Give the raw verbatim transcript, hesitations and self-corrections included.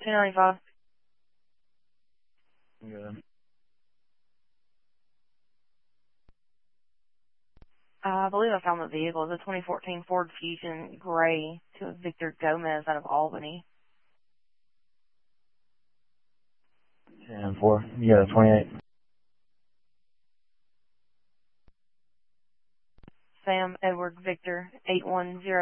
two ninety-five. Good. Uh, I believe I found the vehicle. It's a twenty fourteen Ford Fusion Gray to Victor Gomez out of Albany. ten four. You got a twenty-eight. Sam Edward Victor eight one zero.